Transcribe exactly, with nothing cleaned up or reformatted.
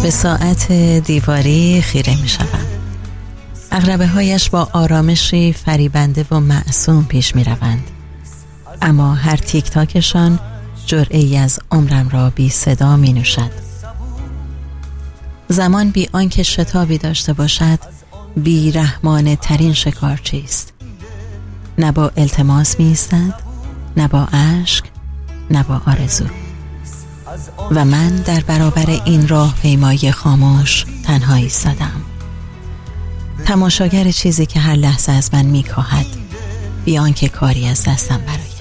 به ساعت دیواری خیره می شوم. عقربه هایش با آرامشی فریبنده و معصوم پیش می روند، اما هر تیک تاکشان جرعه‌ای از عمرم را بی صدا می نوشد. زمان بی آنکه شتابی داشته باشد بی رحمانه ترین شکارچی است. نه با التماس می ایستد، نه با اشک، نه با آرزو. و من در برابر این راه پیمای خاموش تنها ایستادم، تماشاگر چیزی که هر لحظه از من می کاهد، بی آنکه کاری از دستم برآید.